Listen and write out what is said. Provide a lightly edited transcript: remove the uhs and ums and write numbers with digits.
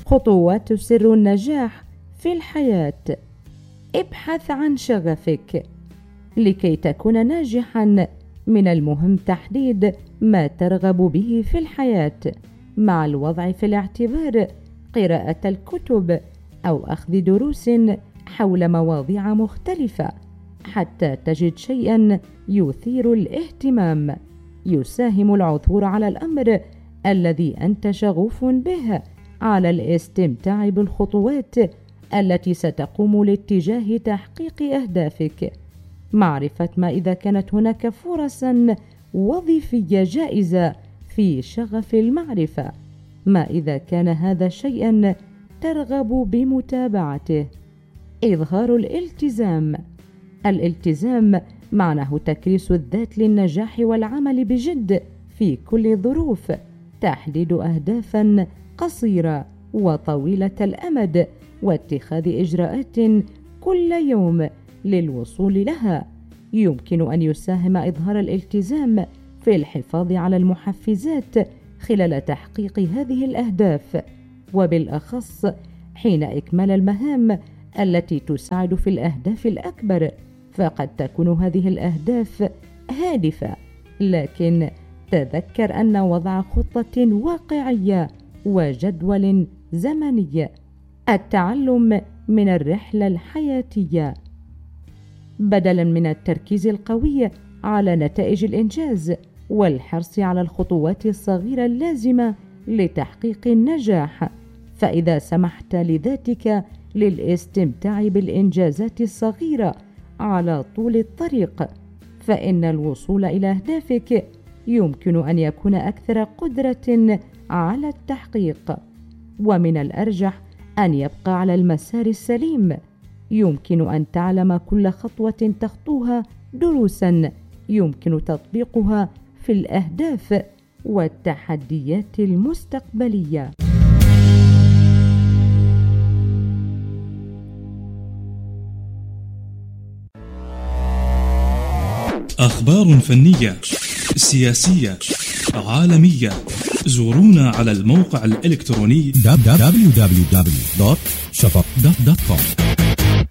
خطوات سر النجاح في الحياة. ابحث عن شغفك. لكي تكون ناجحا من المهم تحديد ما ترغب به في الحياة، مع الوضع في الاعتبار قراءة الكتب أو أخذ دروس حول مواضيع مختلفة حتى تجد شيئا يثير الاهتمام يساهم العثور على الأمر الذي أنت شغوف به، على الاستمتاع بالخطوات التي ستقوم لاتجاه تحقيق أهدافك. معرفة ما إذا كانت هناك فرصا وظيفية جائزة في شغف المعرفة، ما إذا كان هذا شيئا ترغب بمتابعته. إظهار الالتزام. الالتزام معناه تكريس الذات للنجاح والعمل بجد في كل الظروف، تحديد أهدافا قصيرة وطويلة الأمد، واتخاذ إجراءات كل يوم للوصول لها. يمكن أن يساهم إظهار الالتزام في الحفاظ على المحفزات خلال تحقيق هذه الأهداف، وبالأخص حين إكمال المهام التي تساعد في الأهداف الأكبر. فقد تكون هذه الأهداف هادفة، لكن تذكر أن وضع خطة واقعية وجدول زمني. التعلم من الرحلة الحياتية. بدلا من التركيز القوي على نتائج الإنجاز والحرص على الخطوات الصغيرة اللازمة لتحقيق النجاح، فإذا سمحت لذاتك للاستمتاع بالإنجازات الصغيرة على طول الطريق، فإن الوصول إلى أهدافك يمكن أن يكون أكثر قدرة على التحقيق. ومن الأرجح أن يبقى على المسار السليم. يمكن أن تعلم كل خطوة تخطوها دروسا يمكن تطبيقها في الأهداف والتحديات المستقبلية. أخبار فنية، سياسية، عالمية. زورونا على الموقع الإلكتروني www.shafaq.com.